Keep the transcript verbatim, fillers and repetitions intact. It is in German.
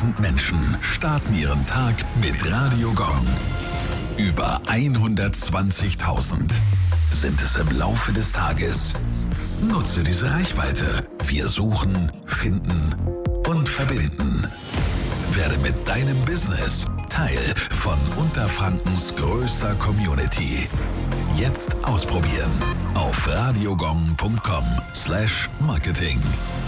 hunderttausend Menschen starten ihren Tag mit Radio Gong. Über hundertzwanzigtausend sind es im Laufe des Tages. Nutze diese Reichweite. Wir suchen, finden und verbinden. Werde mit deinem Business Teil von Unterfrankens größter Community. Jetzt ausprobieren auf radiogong punkt com slash marketing.